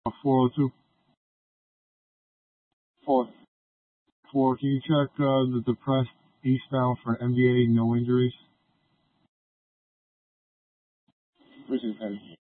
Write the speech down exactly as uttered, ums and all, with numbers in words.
Uh, four oh two. Four. Four. Can you check uh, the depressed eastbound for M D A, no injuries? Bridge is heavy.